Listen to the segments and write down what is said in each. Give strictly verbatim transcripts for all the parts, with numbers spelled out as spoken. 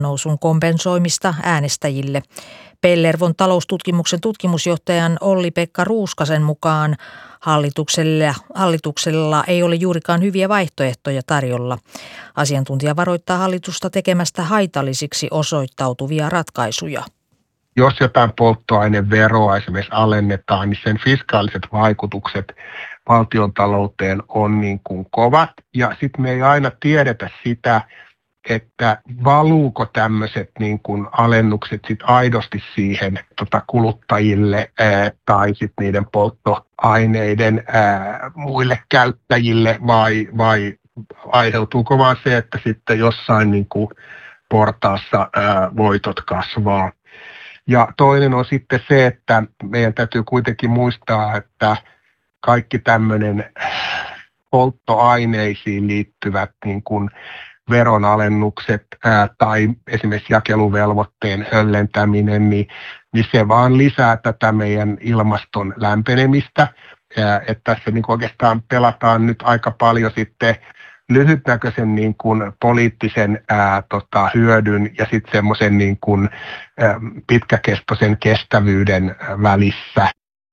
nousun kompensoimista äänestäjille. Pellervon taloustutkimuksen tutkimusjohtajan Olli-Pekka Ruuskasen mukaan hallituksella, hallituksella ei ole juurikaan hyviä vaihtoehtoja tarjolla. Asiantuntija varoittaa hallitusta tekemästä haitallisiksi osoittautuvia ratkaisuja. Jos jotain polttoaineveroa esimerkiksi alennetaan, niin sen fiskaaliset vaikutukset valtiontalouteen on niin kuin kovat. Ja sitten me ei aina tiedetä sitä, että valuuko tämmöiset niin kuin alennukset sit aidosti siihen tota, kuluttajille ää, tai sitten niiden polttoaineiden ää, muille käyttäjille vai, vai aiheutuuko vaan se, että sitten jossain niin kuin portaassa ää, voitot kasvaa. Ja toinen on sitten se, että meidän täytyy kuitenkin muistaa, että kaikki tämmöinen polttoaineisiin liittyvät niin kuin veronalennukset ää, tai esimerkiksi jakeluvelvoitteen höllentäminen, niin, niin se vaan lisää tätä meidän ilmaston lämpenemistä. Ää, että tässä niin kuin oikeastaan pelataan nyt aika paljon sitten lyhytnäköisen niin kuin poliittisen ää, tota, hyödyn ja sitten semmoisen niin kuin ää, pitkäkestoisen kestävyyden välissä.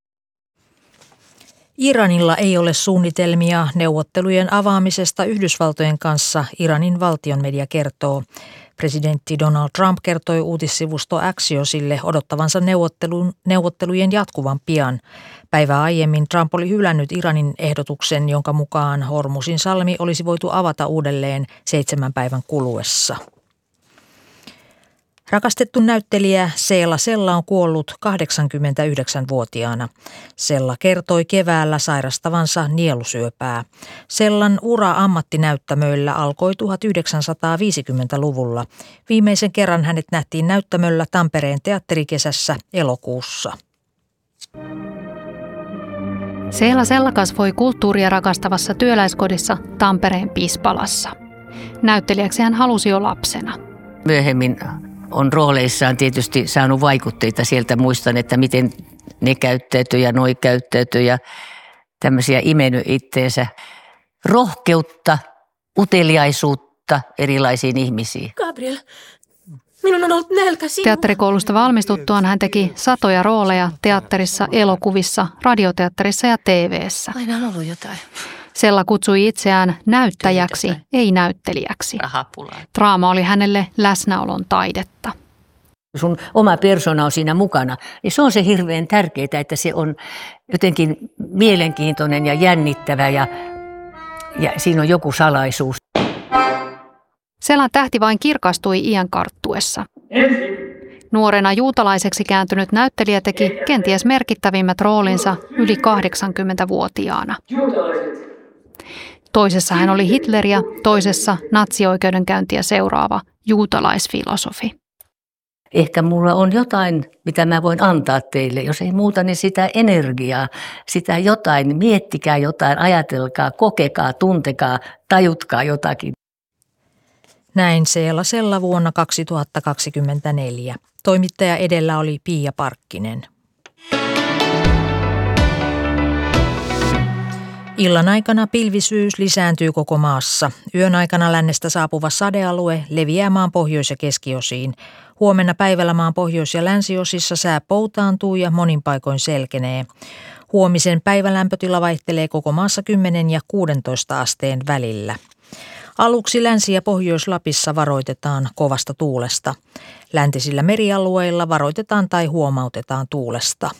Iranilla ei ole suunnitelmia neuvottelujen avaamisesta Yhdysvaltojen kanssa, Iranin valtionmedia kertoo. Presidentti Donald Trump kertoi uutissivusto Axiosille odottavansa neuvottelun, neuvottelujen jatkuvan pian. Päivää aiemmin Trump oli hylännyt Iranin ehdotuksen, jonka mukaan Hormuzin salmi olisi voitu avata uudelleen seitsemän päivän kuluessa. Rakastettu näyttelijä Seela Sella on kuollut kahdeksankymmentäyhdeksänvuotiaana. Sella kertoi keväällä sairastavansa nielusyöpää. Sellan ura ammattinäyttämöillä alkoi tuhatyhdeksänsataaviisikymmentäluvulla. Viimeisen kerran hänet nähtiin näyttämöllä Tampereen teatterikesässä elokuussa. Seela Sella kasvoi kulttuuria rakastavassa työläiskodissa Tampereen Pispalassa. Näyttelijäksi hän halusi jo lapsena. Myöhemmin on rooleissaan tietysti saanut vaikutteita sieltä. Muistan, että miten ne käyttäytyy ja noi käyttäytyy ja tämmöisiä imennyt itteensä. Rohkeutta, uteliaisuutta erilaisiin ihmisiin. Gabriel, minun on ollut nälkä sinua. Teatterikoulusta valmistuttuaan hän teki satoja rooleja teatterissa, elokuvissa, radioteatterissa ja T V:ssä. Aina on ollut jotain. Sella kutsui itseään näyttäjäksi, ei näyttelijäksi. Draama oli hänelle läsnäolon taidetta. Sun oma persona on siinä mukana, niin se on se hirveän tärkeää, että se on jotenkin mielenkiintoinen ja jännittävä ja, ja siinä on joku salaisuus. Sellan tähti vain kirkastui iän karttuessa. Nuorena juutalaiseksi kääntynyt näyttelijä teki kenties merkittävimmät roolinsa yli kahdeksankymmentävuotiaana. Toisessa hän oli Hitleriä, toisessa natsioikeudenkäyntiä seuraava juutalaisfilosofi. Ehkä mulla on jotain, mitä mä voin antaa teille. Jos ei muuta, niin sitä energiaa, sitä jotain. Miettikää jotain, ajatelkaa, kokekaa, tuntekaa, tajutkaa jotakin. Näin Seela Sella vuonna kaksituhattakaksikymmentäneljä. Toimittaja edellä oli Pia Parkkinen. Illan aikana pilvisyys lisääntyy koko maassa. Yön aikana lännestä saapuva sadealue leviää maan pohjois- ja keskiosiin. Huomenna päivällä maan pohjois- ja länsiosissa sää poutaantuu ja monin paikoin selkenee. Huomisen päivälämpötila vaihtelee koko maassa kymmenen ja kuusitoista asteen välillä. Aluksi Länsi- ja Pohjois-Lapissa varoitetaan kovasta tuulesta. Läntisillä merialueilla varoitetaan tai huomautetaan tuulesta.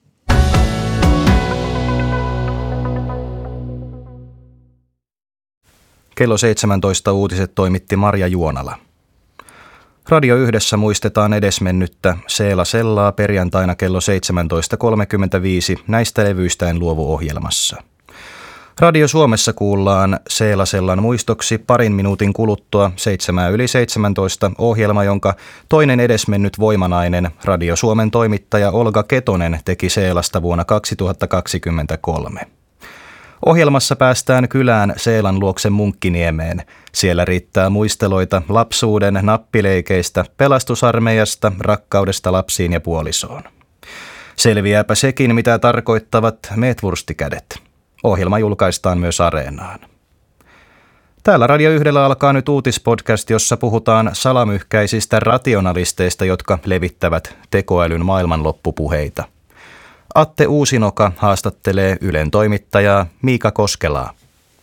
Kello seitsemäntoista uutiset toimitti Marja Juonala. Radio Yhdessä muistetaan edesmennyttä Seela Sellaa perjantaina kello seitsemäntoista kolmekymmentäviisi näistä levyistä en luovu -ohjelmassa. Radio Suomessa kuullaan Seela Sellan muistoksi parin minuutin kuluttua seitsemää yli seitsemäntoista ohjelma, jonka toinen edesmennyt voimanainen Radio Suomen toimittaja Olga Ketonen teki Seelasta vuonna kaksituhattakaksikymmentäkolme. Ohjelmassa päästään kylään Seelan luokse Munkkiniemeen. Siellä riittää muisteloita lapsuuden nappileikeistä, pelastusarmeijasta, rakkaudesta lapsiin ja puolisoon. Selviääpä sekin, mitä tarkoittavat meetwurstikädet. Ohjelma julkaistaan myös Areenaan. Täällä Radio Yhdellä alkaa nyt uutispodcast, jossa puhutaan salamyhkäisistä rationalisteista, jotka levittävät tekoälyn maailmanloppupuheita. Atte Uusinoka haastattelee Ylen toimittajaa Miika Koskelaa.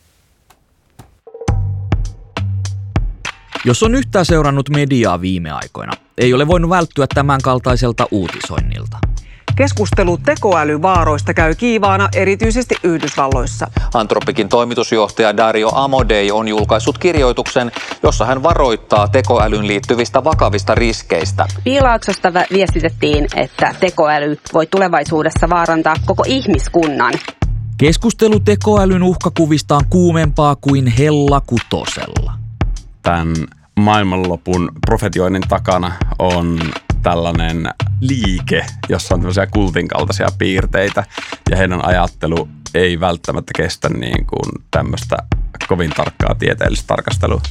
Jos on yhtään seurannut mediaa viime aikoina, ei ole voinut välttyä tämän kaltaiselta uutisoinnilta. Keskustelu tekoälyvaaroista käy kiivaana erityisesti Yhdysvalloissa. Anthropicin toimitusjohtaja Dario Amodei on julkaissut kirjoituksen, jossa hän varoittaa tekoälyyn liittyvistä vakavista riskeistä. Piilaaksosta viestitettiin, että tekoäly voi tulevaisuudessa vaarantaa koko ihmiskunnan. Keskustelu tekoälyn uhkakuvista on kuumempaa kuin hella kutosella. Tämän maailmanlopun profetioinnin takana on tällainen liike, jossa on tämmöisiä kultin kaltaisia piirteitä, ja heidän ajattelu ei välttämättä kestä niin kuin tämmöistä kovin tarkkaa tieteellistä tarkastelua.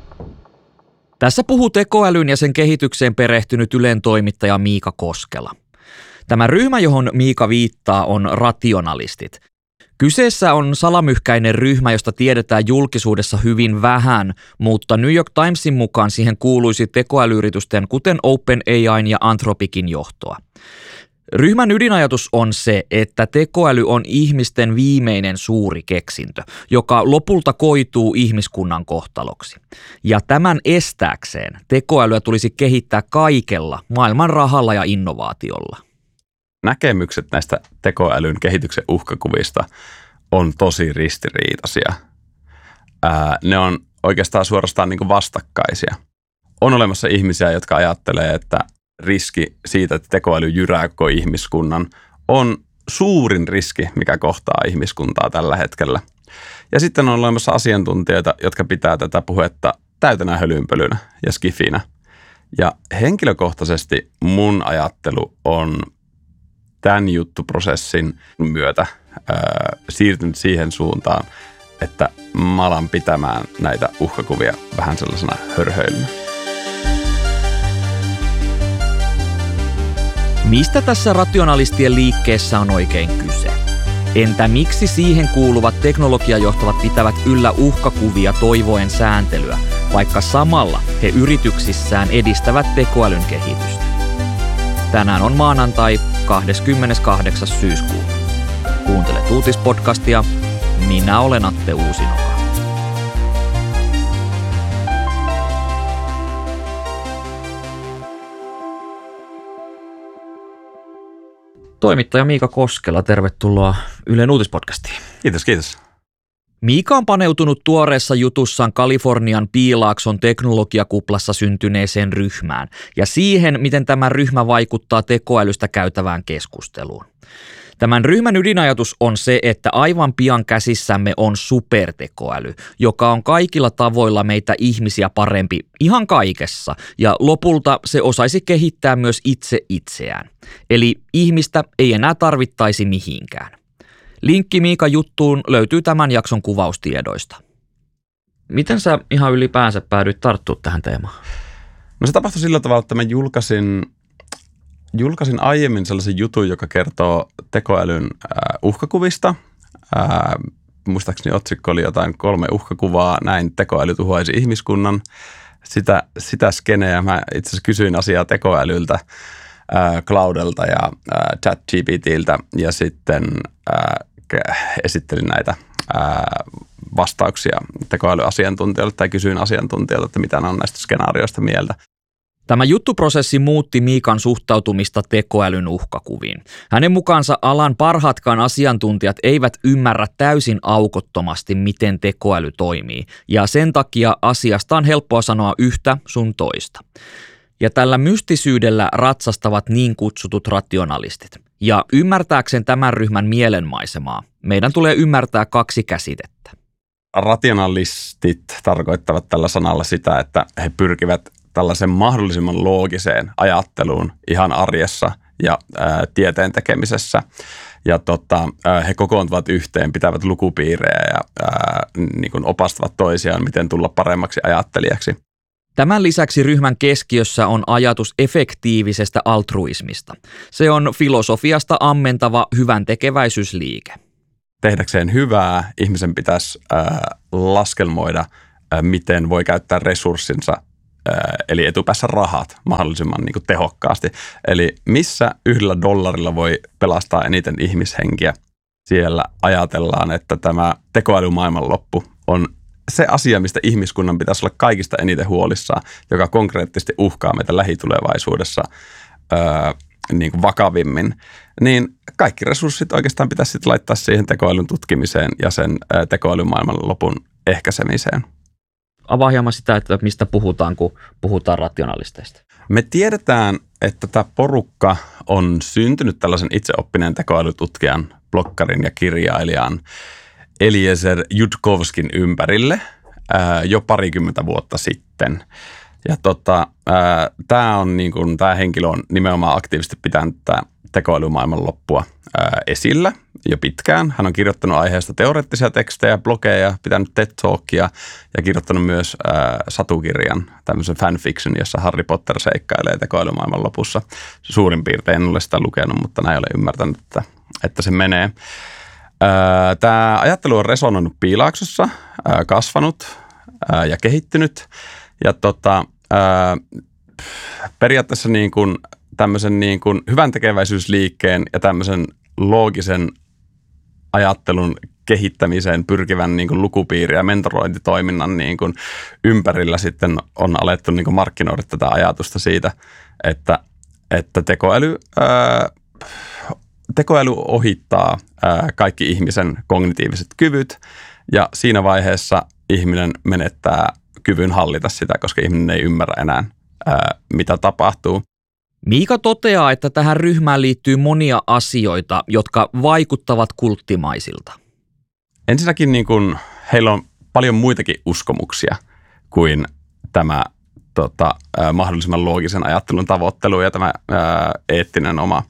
Tässä puhuu tekoälyn ja sen kehitykseen perehtynyt Ylen toimittaja Miika Koskela. Tämä ryhmä, johon Miika viittaa, on rationalistit. Kyseessä on salamyhkäinen ryhmä, josta tiedetään julkisuudessa hyvin vähän, mutta New York Timesin mukaan siihen kuuluisi tekoälyyritysten kuten OpenAI:n ja Anthropicin johtoa. Ryhmän ydinajatus on se, että tekoäly on ihmisten viimeinen suuri keksintö, joka lopulta koituu ihmiskunnan kohtaloksi. Ja tämän estääkseen tekoälyä tulisi kehittää kaikella maailman rahalla ja innovaatiolla. Näkemykset näistä tekoälyn kehityksen uhkakuvista on tosi ristiriitaisia. Ää, ne on oikeastaan suorastaan niin kuin vastakkaisia. On olemassa ihmisiä, jotka ajattelee, että riski siitä, että tekoäly jyrää koko ihmiskunnan, on suurin riski, mikä kohtaa ihmiskuntaa tällä hetkellä. Ja sitten on olemassa asiantuntijoita, jotka pitää tätä puhetta täytänä hölynpölynä ja skifinä. Ja henkilökohtaisesti mun ajattelu on tämän juttuprosessin myötä ää, siirtynyt siihen suuntaan, että mä alan pitämään näitä uhkakuvia vähän sellaisena hörhöilynä. Mistä tässä rationalistien liikkeessä on oikein kyse? Entä miksi siihen kuuluvat teknologiajohtavat pitävät yllä uhkakuvia toivoen sääntelyä, vaikka samalla he yrityksissään edistävät tekoälyn kehitystä? Tänään on maanantai kahdeskymmeneskahdeksas syyskuuta. Kuuntelet uutispodcastia. Minä olen Atte Uusinoka. Toimittaja Miika Koskela, tervetuloa Ylen uutispodcastiin. Kiitos, kiitos. Miika on paneutunut tuoreessa jutussaan Kalifornian Piilaakson teknologiakuplassa syntyneeseen ryhmään ja siihen, miten tämä ryhmä vaikuttaa tekoälystä käytävään keskusteluun. Tämän ryhmän ydinajatus on se, että aivan pian käsissämme on supertekoäly, joka on kaikilla tavoilla meitä ihmisiä parempi ihan kaikessa, ja lopulta se osaisi kehittää myös itse itseään. Eli ihmistä ei enää tarvittaisi mihinkään. Linkki Miika juttuun löytyy tämän jakson kuvaustiedoista. Miten sä ihan ylipäänsä päädyit tarttumaan tähän teemaan? No se tapahtui sillä tavalla, että mä julkaisin, julkaisin aiemmin sellaisen jutun, joka kertoo tekoälyn äh, uhkakuvista. Äh, muistaakseni otsikko oli jotain kolme uhkakuvaa, näin tekoäly tuhoaisi ihmiskunnan. Sitä, sitä skeneä mä itse asiassa kysyin asiaa tekoälyltä, äh, Cloudelta ja äh, ChatGPTiltä ja sitten äh, esittelin näitä ää, vastauksia tekoälyasiantuntijoille tai kysyin asiantuntijoilta, että mitä ne on näistä skenaarioista mieltä. Tämä juttuprosessi muutti Miikan suhtautumista tekoälyn uhkakuviin. Hänen mukaansa alan parhaatkaan asiantuntijat eivät ymmärrä täysin aukottomasti, miten tekoäly toimii, ja sen takia asiasta on helppoa sanoa yhtä sun toista. Ja tällä mystisyydellä ratsastavat niin kutsutut rationalistit. Ja ymmärtääkseen tämän ryhmän mielenmaisemaa, meidän tulee ymmärtää kaksi käsitettä. Rationalistit tarkoittavat tällä sanalla sitä, että he pyrkivät tällaisen mahdollisimman loogiseen ajatteluun ihan arjessa ja ää, tieteen tekemisessä. Ja tota, ää, he kokoontuvat yhteen, pitävät lukupiirejä ja ää, niin kuin opastavat toisiaan, miten tulla paremmaksi ajattelijaksi. Tämän lisäksi ryhmän keskiössä on ajatus efektiivisestä altruismista. Se on filosofiasta ammentava hyvän tekeväisyysliike. Tehdäkseen hyvää ihmisen pitäisi ää, laskelmoida miten voi käyttää resurssinsa, eli etupäässä rahat mahdollisimman niin kuin tehokkaasti. Eli missä yhdellä dollarilla voi pelastaa eniten ihmishenkiä. Siellä ajatellaan, että tämä tekoälymaailmanloppu on se asia, mistä ihmiskunnan pitäisi olla kaikista eniten huolissaan, joka konkreettisesti uhkaa meitä lähitulevaisuudessa öö, niin kuin vakavimmin, niin kaikki resurssit oikeastaan pitäisi sitten laittaa siihen tekoälyn tutkimiseen ja sen öö, tekoälymaailmanlopun ehkäisemiseen. Avaa hieman sitä, että mistä puhutaan, kun puhutaan rationalisteista. Me tiedetään, että tämä porukka on syntynyt tällaisen itseoppineen tekoälytutkijan, bloggarin ja kirjailijan Eliezer Yudkowskin ympärille ää, jo parikymmentä vuotta sitten. Ja tota, tämä on niin kuin, tämä henkilö on nimenomaan aktiivisesti pitänyt tämä tekoälymaailman loppua ää, esillä jo pitkään. Hän on kirjoittanut aiheesta teoreettisia tekstejä, blogeja, pitänyt TED-talkia ja kirjoittanut myös ää, satukirjan, tämmöisen fanfiction, jossa Harry Potter seikkailee tekoälymaailman lopussa. Suurin piirtein en ole sitä lukenut, mutta näin olen ymmärtänyt, että, että se menee. Tämä ajattelu on resonoinut Piilaaksossa, kasvanut ja kehittynyt ja tota, periaatteessa niin kuin tämmöisen niin kuin hyvän tekeväisyysliikkeen ja tämmöisen loogisen ajattelun kehittämiseen pyrkivän niin kuin lukupiiri- ja mentorointitoiminnan niin kuin ympärillä sitten on alettu niin kuin markkinoida tätä ajatusta siitä, että, että tekoäly... Ää, Tekoäly ohittaa ää, kaikki ihmisen kognitiiviset kyvyt ja siinä vaiheessa ihminen menettää kyvyn hallita sitä, koska ihminen ei ymmärrä enää, ää, mitä tapahtuu. Miika toteaa, että tähän ryhmään liittyy monia asioita, jotka vaikuttavat kulttimaisilta. Ensinnäkin niin kun, heillä on paljon muitakin uskomuksia kuin tämä tota, ää, mahdollisimman loogisen ajattelun tavoittelu ja tämä ää, eettinen oma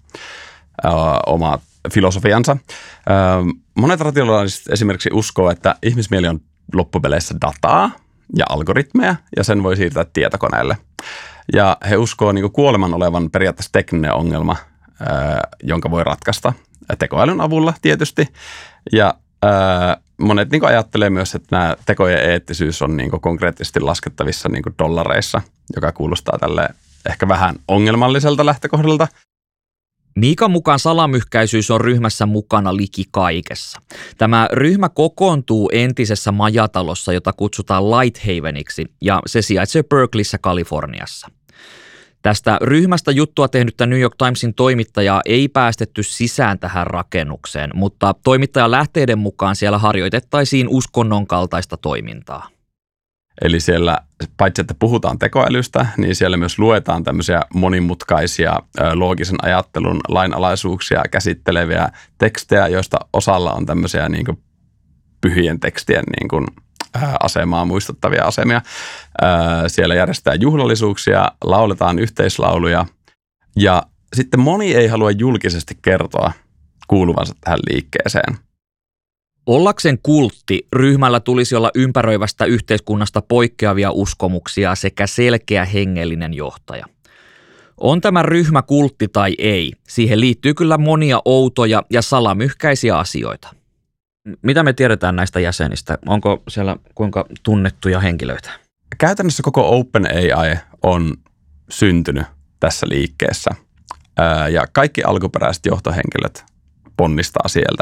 oma filosofiansa. Monet rationaaliset esimerkiksi uskoo, että ihmismieli on loppupeleissä dataa ja algoritmeja, ja sen voi siirtää tietokoneelle. Ja he uskoo niin kuin kuoleman olevan periaatteessa tekninen ongelma, jonka voi ratkaista tekoälyn avulla tietysti. Ja monet niin kuin ajattelee myös, että nämä tekojen eettisyys on niin kuin konkreettisesti laskettavissa niin kuin dollareissa, joka kuulostaa tälle ehkä vähän ongelmalliselta lähtökohdalta. Miikan mukaan salamyhkäisyys on ryhmässä mukana liki kaikessa. Tämä ryhmä kokoontuu entisessä majatalossa, jota kutsutaan Lighthaveniksi, ja se sijaitsee Berkeleyssä, Kaliforniassa. Tästä ryhmästä juttua tehnyttä New York Timesin toimittajaa ei päästetty sisään tähän rakennukseen, mutta toimittajan lähteiden mukaan siellä harjoitettaisiin uskonnon kaltaista toimintaa. Eli siellä paitsi, että puhutaan tekoälystä, niin siellä myös luetaan tämmöisiä monimutkaisia loogisen ajattelun lainalaisuuksia käsitteleviä tekstejä, joista osalla on tämmöisiä niin kuin pyhien tekstien niin kuin asemaa muistuttavia asemia. Siellä järjestetään juhlallisuuksia, lauletaan yhteislauluja ja sitten moni ei halua julkisesti kertoa kuuluvansa tähän liikkeeseen. Ollakseen kultti, ryhmällä tulisi olla ympäröivästä yhteiskunnasta poikkeavia uskomuksia sekä selkeä hengellinen johtaja. On tämä ryhmä kultti tai ei, siihen liittyy kyllä monia outoja ja salamyhkäisiä asioita. Mitä me tiedetään näistä jäsenistä? Onko siellä kuinka tunnettuja henkilöitä? Käytännössä koko OpenAI on syntynyt tässä liikkeessä ja kaikki alkuperäiset johtohenkilöt ponnistaa sieltä.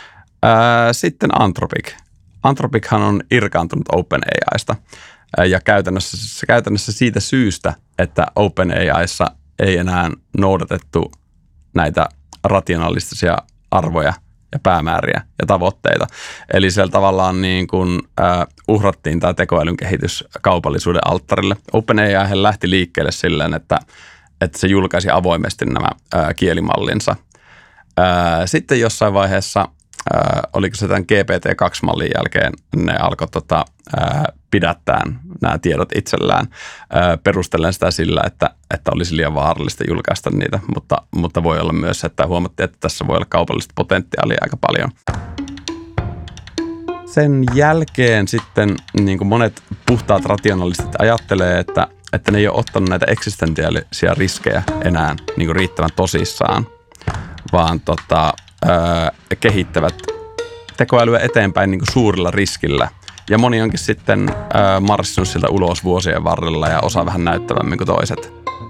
Sitten Anthropic. Anthropichan on irkaantunut OpenAIsta ja käytännössä, käytännössä siitä syystä, että OpenAIssa ei enää noudatettu näitä rationalistisia arvoja ja päämääriä ja tavoitteita. Eli siellä tavallaan niin kuin, äh, uhrattiin tämä tekoälyn kehitys kaupallisuuden alttarille. OpenAI lähti liikkeelle silleen, että, että se julkaisi avoimesti nämä äh, kielimallinsa. Äh, sitten jossain vaiheessa Äh, oliko se tämän G P T kaksi -mallin jälkeen, ne alkoi tota, äh, pidättää nämä tiedot itsellään, äh, perustellen sitä sillä, että, että olisi liian vaarallista julkaista niitä, mutta, mutta voi olla myös, että huomattiin, että tässä voi olla kaupallista potentiaalia aika paljon. Sen jälkeen sitten niin kuin monet puhtaat rationalistit ajattelee, että, että ne ei ole ottanut näitä eksistentiaalisia riskejä enää niin kuin riittävän tosissaan, vaan tota, Öö, kehittävät tekoälyä eteenpäin niin kuin suurilla riskillä Ja moni onkin sitten äh, marssinut siltä ulos vuosien varrella ja osa vähän näyttävämmin kuin toiset.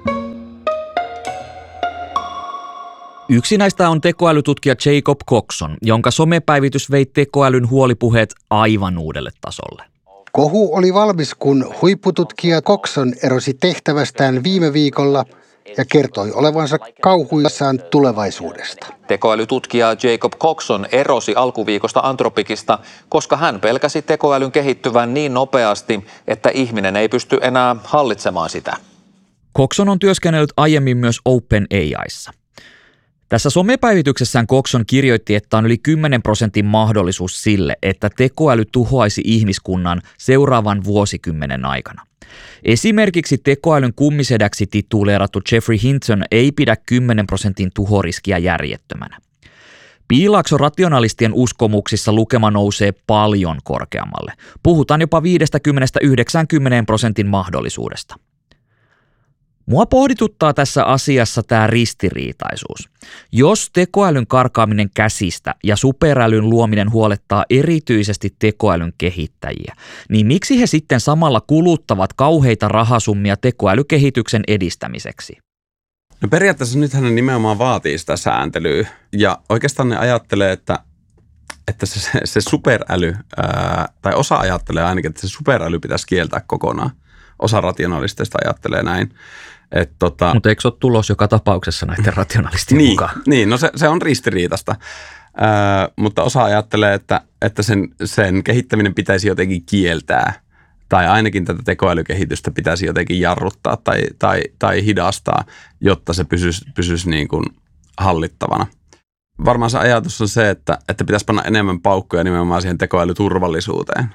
Yksi näistä on tekoälytutkija Jacob Coxon, jonka somepäivitys vei tekoälyn huolipuheet aivan uudelle tasolle. Kohu oli valmis, kun huippututkija Coxon erosi tehtävästään viime viikolla ja kertoi olevansa kauhuissaan tulevaisuudesta. Tekoälytutkija Jacob Coxon erosi alkuviikosta Anthropicista, koska hän pelkäsi tekoälyn kehittyvän niin nopeasti, että ihminen ei pysty enää hallitsemaan sitä. Coxon on työskennellyt aiemmin myös OpenAIssa. Tässä somepäivityksessään Coxon kirjoitti, että on yli kymmenen prosentin mahdollisuus sille, että tekoäly tuhoaisi ihmiskunnan seuraavan vuosikymmenen aikana. Esimerkiksi tekoälyn kummisedäksi tituleerattu Geoffrey Hinton ei pidä kymmenen prosentin tuhoriskiä järjettömänä. Piilaakson rationalistien uskomuksissa lukema nousee paljon korkeammalle. Puhutaan jopa viisikymmentä yhdeksänkymmentä prosentin mahdollisuudesta. Mua pohdituttaa tässä asiassa tämä ristiriitaisuus. Jos tekoälyn karkaaminen käsistä ja superälyn luominen huolettaa erityisesti tekoälyn kehittäjiä, niin miksi he sitten samalla kuluttavat kauheita rahasummia tekoälykehityksen edistämiseksi? No periaatteessa nythän ne nimenomaan vaatii sitä sääntelyä ja oikeastaan ne ajattelee, että, että se, se superäly, ää, tai osa ajattelee ainakin, että se superäly pitäisi kieltää kokonaan. Osa rationalisteista ajattelee näin. Tota, mutta eikö se ole tulos joka tapauksessa näiden rationalistien niin, mukaan? Niin, no se, se on ristiriitasta, Ää, mutta osa ajattelee, että, että sen, sen kehittäminen pitäisi jotenkin kieltää tai ainakin tätä tekoälykehitystä pitäisi jotenkin jarruttaa tai, tai, tai hidastaa, jotta se pysyisi, pysyisi niin kuin hallittavana. Varmaan se ajatus on se, että, että pitäisi panna enemmän paukkoja nimenomaan siihen tekoälyturvallisuuteen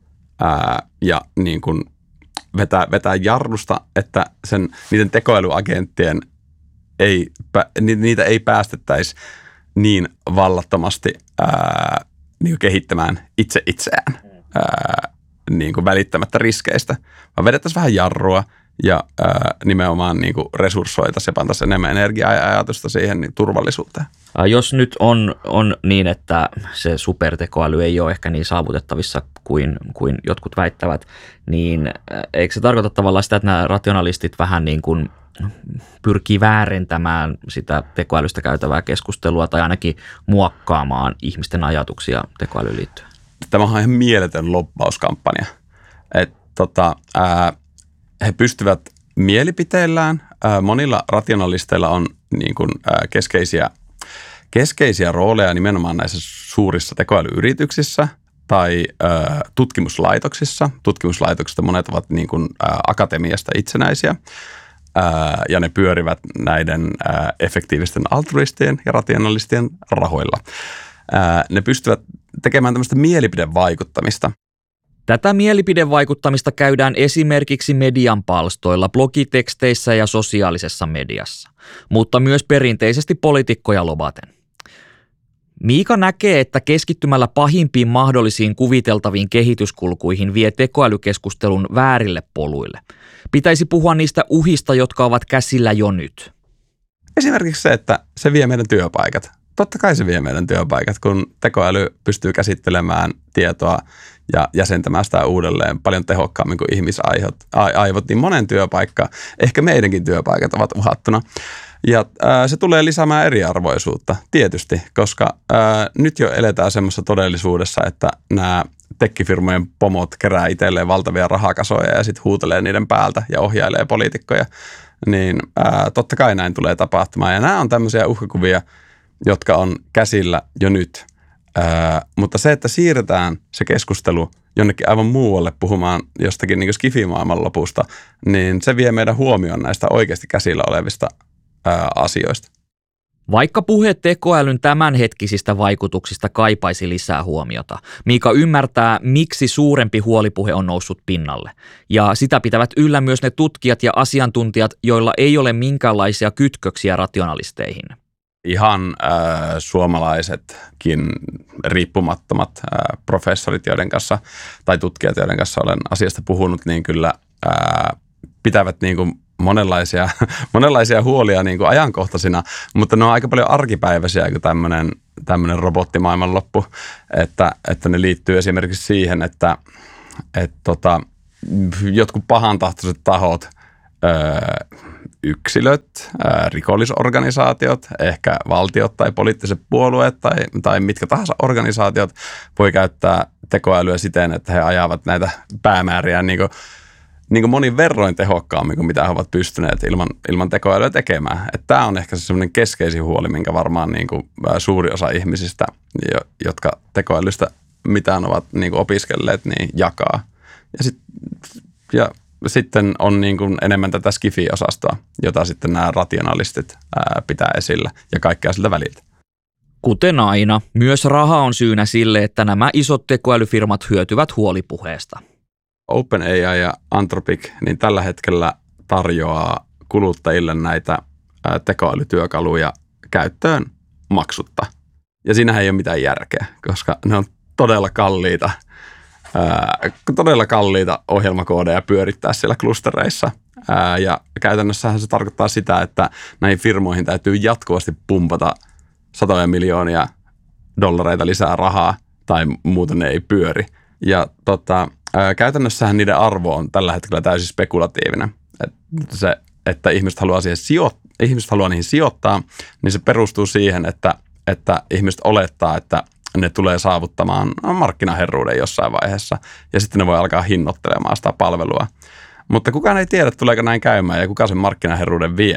Ää, ja niin kuin vetää, vetää jarrusta, että sen, niiden tekoälyagenttien ei, niitä ei päästettäisi niin vallattomasti ää, niin kuin kehittämään itse itseään ää, niin kuin välittämättä riskeistä, vaan vedettäisiin vähän jarrua ja ää, nimenomaan niin kuin resurssoitaisiin ja pantaisiin enemmän energiaa ja ajatusta siihen niin turvallisuuteen. Jos nyt on, on niin, että se supertekoäly ei ole ehkä niin saavutettavissa kuin, kuin jotkut väittävät, niin eikö se tarkoita tavallaan sitä, että nämä rationalistit vähän niin kuin pyrkii väärentämään sitä tekoälystä käytävää keskustelua tai ainakin muokkaamaan ihmisten ajatuksia tekoälyyn liittyen? Tämä on ihan mieletön lobbauskampanja. Et, tota, ää, he pystyvät mielipiteillään, ää, monilla rationalisteilla on niin kuin, ää, keskeisiä, keskeisiä rooleja nimenomaan näissä suurissa tekoälyyrityksissä tai ää, tutkimuslaitoksissa. Tutkimuslaitoksista monet ovat niin kuin, ää, akatemiasta itsenäisiä. Ää, ja ne pyörivät näiden ää, efektiivisten altruistien ja rationalistien rahoilla. Ää, ne pystyvät tekemään tämmöistä mielipidevaikuttamista. Tätä mielipidevaikuttamista käydään esimerkiksi median palstoilla, blogiteksteissä ja sosiaalisessa mediassa, mutta myös perinteisesti poliitikkoja lobaten. Miika näkee, että keskittymällä pahimpiin mahdollisiin kuviteltaviin kehityskulkuihin vie tekoälykeskustelun väärille poluille. Pitäisi puhua niistä uhista, jotka ovat käsillä jo nyt. Esimerkiksi se, että se vie meidän työpaikat. Totta kai se vie meidän työpaikat, kun tekoäly pystyy käsittelemään tietoa ja jäsentämään sitä uudelleen paljon tehokkaammin kuin ihmisaivot, niin monen työpaikka, ehkä meidänkin työpaikat ovat uhattuna. Ja ää, se tulee lisäämään eriarvoisuutta tietysti, koska ää, nyt jo eletään semmoisessa todellisuudessa, että nämä tekkifirmojen pomot kerää itselleen valtavia rahakasoja ja sitten huutelee niiden päältä ja ohjailee poliitikkoja. Niin ää, totta kai näin tulee tapahtumaan. Ja nämä on tämmöisiä uhkakuvia, jotka on käsillä jo nyt. Ää, mutta se, että siirretään se keskustelu jonnekin aivan muualle puhumaan jostakin niin kuin skifimaailman lopusta, niin se vie meidän huomioon näistä oikeasti käsillä olevista ää, asioista. Vaikka puhe tekoälyn tämänhetkisistä vaikutuksista kaipaisi lisää huomiota, Miika ymmärtää, miksi suurempi huolipuhe on noussut pinnalle. Ja sitä pitävät yllä myös ne tutkijat ja asiantuntijat, joilla ei ole minkäänlaisia kytköksiä rationalisteihin. Ihan äh, suomalaisetkin riippumattomat äh, professorit, joiden kanssa, tai tutkijat, joiden kanssa olen asiasta puhunut, niin kyllä äh, pitävät niin kuin monenlaisia, monenlaisia huolia niin kuin ajankohtaisina, mutta ne on aika paljon arkipäiväisiä kuin tämmöinen, tämmöinen robottimaailmanloppu, että, että ne liittyy esimerkiksi siihen, että että tota, jotkut pahantahtoiset tahot, öö, yksilöt, öö, rikollisorganisaatiot, ehkä valtiot tai poliittiset puolueet tai, tai mitkä tahansa organisaatiot voi käyttää tekoälyä siten, että he ajavat näitä päämääriä niin kuin, niin kuin monin verroin tehokkaammin kuin mitä he ovat pystyneet ilman, ilman tekoälyä tekemään. Että tämä on ehkä se semmoinen keskeisin huoli, minkä varmaan niin kuin suuri osa ihmisistä, jotka tekoälystä mitään ovat niin kuin opiskelleet, niin jakaa. Ja, sit, ja sitten on niin kuin enemmän tätä skifi-osastoa, jota sitten nämä rationalistit ää, pitää esillä ja kaikkea siltä väliltä. Kuten aina, myös raha on syynä sille, että nämä isot tekoälyfirmat hyötyvät huolipuheesta. OpenAI ja Anthropic niin tällä hetkellä tarjoaa kuluttajille näitä ää, tekoälytyökaluja käyttöön maksutta. Ja siinähän ei ole mitään järkeä, koska ne on todella kalliita, ää, todella kalliita ohjelmakoodeja pyörittää siellä klustereissa. Ää, ja käytännössähän se tarkoittaa sitä, että näihin firmoihin täytyy jatkuvasti pumpata satoja miljoonia dollareita lisää rahaa tai muuten ne ei pyöri. Ja tota, ää, käytännössähän niiden arvo on tällä hetkellä täysin spekulatiivinen. Et se, että ihmiset haluaa, siihen sijo- ihmiset haluaa niihin sijoittaa, niin se perustuu siihen, että, että ihmiset olettaa, että ne tulee saavuttamaan markkinaherruuden jossain vaiheessa ja sitten ne voi alkaa hinnoittelemaan sitä palvelua. Mutta kukaan ei tiedä, tuleeko näin käymään ja kuka sen markkinaherruuden vie.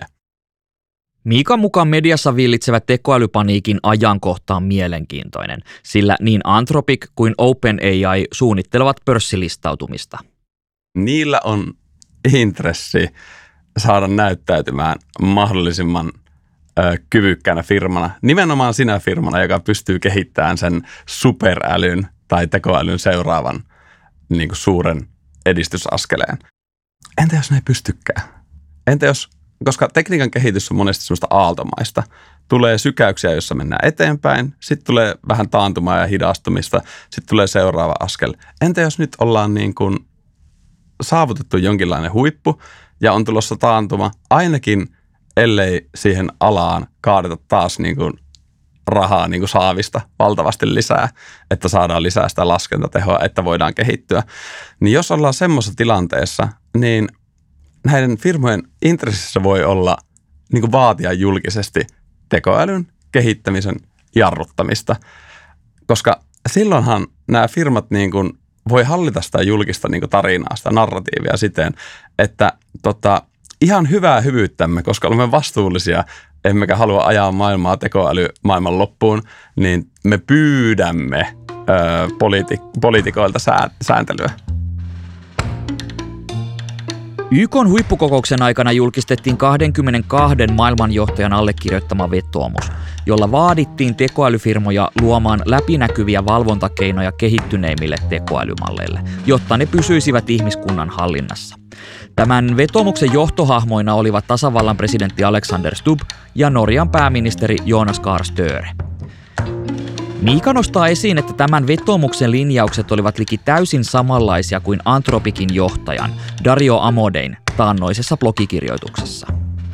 Miikan mukaan mediassa villitsevä tekoälypaniikin ajankohta on mielenkiintoinen, sillä niin Anthropic kuin OpenAI suunnittelevat pörssilistautumista. Niillä on intressi saada näyttäytymään mahdollisimman ö, kyvykkäänä firmana. Nimenomaan sinä firmana, joka pystyy kehittämään sen superälyn tai tekoälyn seuraavan niin kuin suuren edistysaskeleen. Entä jos ne ei pystykään? Entä jos, koska tekniikan kehitys on monesti sellaista aaltomaista. Tulee sykäyksiä, jossa mennään eteenpäin, sitten tulee vähän taantumaa ja hidastumista, sitten tulee seuraava askel. Entä jos nyt ollaan niin kuin saavutettu jonkinlainen huippu ja on tulossa taantuma, ainakin ellei siihen alaan kaadeta taas niin kuin rahaa niin kuin saavista valtavasti lisää, että saadaan lisää sitä laskentatehoa, että voidaan kehittyä. Niin jos ollaan semmoisessa tilanteessa, niin näiden firmojen intressissä voi olla niin kuin vaatia julkisesti tekoälyn kehittämisen jarruttamista, koska silloinhan nämä firmat niin kuin voi hallita sitä julkista niin kuin tarinaa, sitä narratiivia siten, että tota, ihan hyvää hyvyyttämme, koska olemme vastuullisia, emmekä halua ajaa maailmaa tekoälymaailman loppuun, niin me pyydämme ö, politi- poliitikoilta sää- sääntelyä. Y K:n huippukokouksen aikana julkistettiin kaksikymmentäkaksi maailmanjohtajan allekirjoittama vetoomus, jolla vaadittiin tekoälyfirmoja luomaan läpinäkyviä valvontakeinoja kehittyneimmille tekoälymalleille, jotta ne pysyisivät ihmiskunnan hallinnassa. Tämän vetoomuksen johtohahmoina olivat tasavallan presidentti Alexander Stubb ja Norjan pääministeri Jonas Gahr Støre. Miika nostaa esiin, että tämän vetoomuksen linjaukset olivat liki täysin samanlaisia kuin Anthropicin johtajan Dario Amodein taannoisessa blogikirjoituksessa.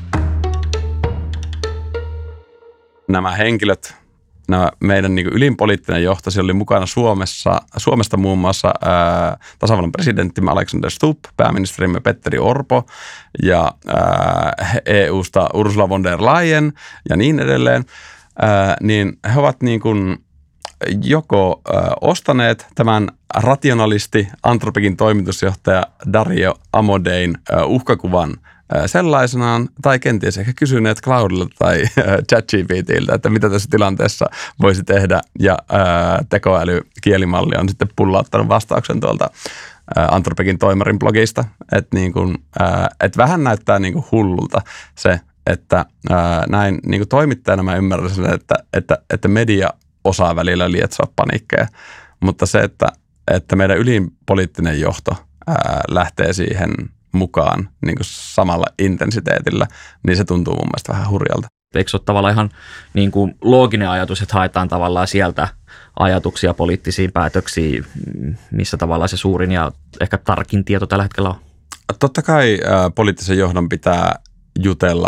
Nämä henkilöt, nämä meidän niin kuin ylinpoliittinen johto, siellä oli mukana Suomessa, Suomesta muun muassa ää, tasavallan presidenttimme Alexander Stubb, pääministerimme Petteri Orpo ja ää, E U:sta Ursula von der Leyen ja niin edelleen, ää, niin he ovat niin kuin joko ö, ostaneet tämän rationalisti Anthropicin toimitusjohtaja Dario Amodein ö, uhkakuvan ö, sellaisenaan, tai kenties ehkä kysyneet Cloudilta tai ChatGPTiltä, että mitä tässä tilanteessa voisi tehdä, ja ö, tekoälykielimalli on sitten pullauttanut vastauksen tuolta ö, Anthropicin toimarin blogista, että niin kuin, ö, et vähän näyttää niin kuin hullulta se, että ö, näin niin kuin toimittajana mä ymmärrän sen, että, että, että media osaa välillä lietsoa paniikkeja, mutta se, että, että meidän ylin poliittinen johto ää, lähtee siihen mukaan niin kuin samalla intensiteetillä, niin se tuntuu mun mielestä vähän hurjalta. Eikö se ole tavallaan ihan niin kuin looginen ajatus, että haetaan tavallaan sieltä ajatuksia poliittisiin päätöksiin, missä tavallaan se suurin ja ehkä tarkin tieto tällä hetkellä on? Totta kai ää, poliittisen johdon pitää jutella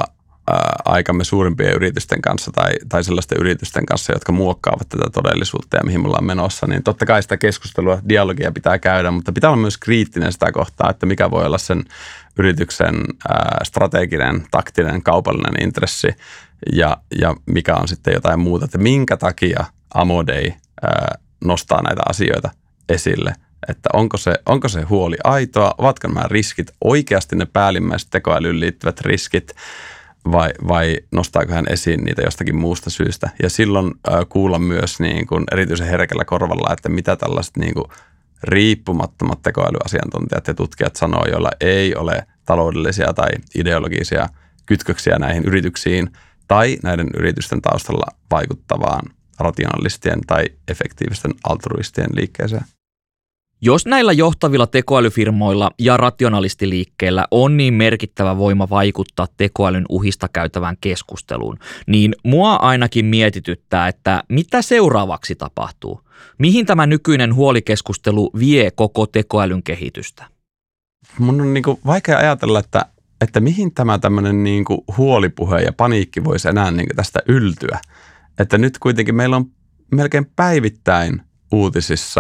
ää, aikamme suurimpien yritysten kanssa tai, tai sellaisten yritysten kanssa, jotka muokkaavat tätä todellisuutta ja mihin me ollaan menossa, niin totta kai sitä keskustelua, dialogia pitää käydä, mutta pitää olla myös kriittinen sitä kohtaa, että mikä voi olla sen yrityksen ää, strateginen, taktinen, kaupallinen intressi ja, ja mikä on sitten jotain muuta, että minkä takia Amodei ää, nostaa näitä asioita esille, että onko se, onko se huoli aitoa, ovatko nämä riskit oikeasti ne päällimmäiset tekoälyyn liittyvät riskit vai, vai nostaako hän esiin niitä jostakin muusta syystä. Ja silloin äh, kuulla myös niin kuin erityisen herkällä korvalla, että mitä tällaiset niin kuin riippumattomat tekoälyasiantuntijat ja tutkijat sanoo, joilla ei ole taloudellisia tai ideologisia kytköksiä näihin yrityksiin tai näiden yritysten taustalla vaikuttavaan rationalistien tai efektiivisten altruistien liikkeeseen. Jos näillä johtavilla tekoälyfirmoilla ja rationalistiliikkeellä on niin merkittävä voima vaikuttaa tekoälyn uhista käytävään keskusteluun, niin mua ainakin mietityttää, että mitä seuraavaksi tapahtuu? Mihin tämä nykyinen huolikeskustelu vie koko tekoälyn kehitystä? Mun on niin kuin vaikea ajatella, että, että mihin tämä tämmöinen niin kuin huolipuhe ja paniikki voisi enää niin kuin tästä yltyä. Että nyt kuitenkin meillä on melkein päivittäin uutisissa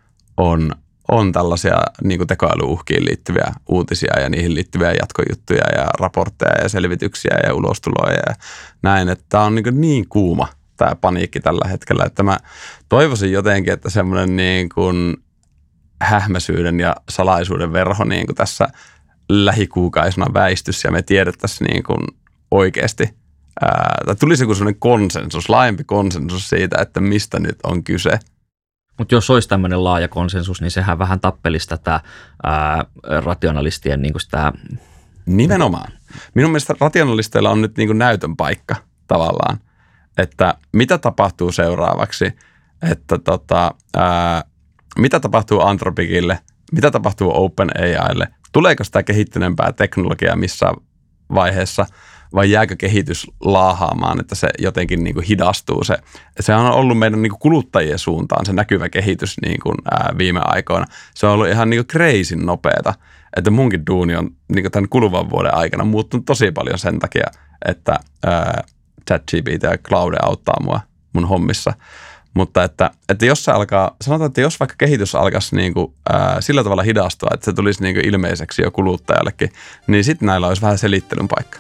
on on tällaisia niin kuin tekoälyuhkiin liittyviä uutisia ja niihin liittyviä jatkojuttuja ja raportteja ja selvityksiä ja ulostuloja ja näin. Että tämä on niin, kuin niin kuuma tämä paniikki tällä hetkellä, että mä toivoisin jotenkin, että semmoinen niin kuin hähmäisyyden ja salaisuuden verho niin kuin tässä lähikuukaisena väistys ja me tiedettäisiin niin kuin oikeasti, ää, tai tulisi joku semmoinen konsensus, laajempi konsensus siitä, että mistä nyt on kyse. Mutta jos olisi tämmöinen laaja konsensus, niin sehän vähän tappelisi tätä ää, rationalistien niin kuin sitä... Nimenomaan. Minun mielestä rationalisteilla on nyt niin kuin näytön paikka tavallaan, että mitä tapahtuu seuraavaksi, että tota, ää, mitä tapahtuu Anthropicille, mitä tapahtuu OpenAIlle, tuleeko sitä kehittyneempää teknologiaa missään vaiheessa, vai jääkö kehitys laahaamaan, että se jotenkin niin kuin hidastuu. Se, sehän on ollut meidän niin kuin kuluttajien suuntaan se näkyvä kehitys niin kuin, ää, viime aikoina. Se on ollut ihan niin kuin crazyn nopeata, että munkin duuni on niin kuin tämän kuluvan vuoden aikana muuttunut tosi paljon sen takia, että ää, ChatGPT ja Claude auttaa mua mun hommissa. Mutta että, että jos se alkaa, sanotaan, että jos vaikka kehitys alkaisi niin kuin, ää, sillä tavalla hidastua, että se tulisi niin kuin ilmeiseksi jo kuluttajallekin, niin sitten näillä olisi vähän selittelyn paikka.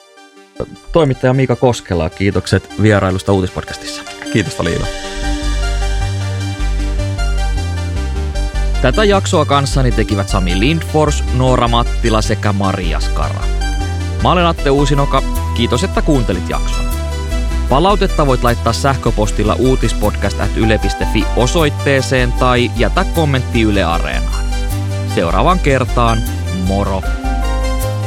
Toimittaja Miika Koskela, kiitokset vierailusta Uutispodcastissa. Kiitos Liila. Tätä jaksoa kanssani tekivät Sami Lindfors, Noora Mattila sekä Maria Skara. Mä olen Atte Uusinoka, kiitos että kuuntelit jakson. Palautetta voit laittaa sähköpostilla uutispodcast at yle piste fi osoitteeseen tai jätä kommentti Yle Areenaan. Seuraavaan kertaan, moro!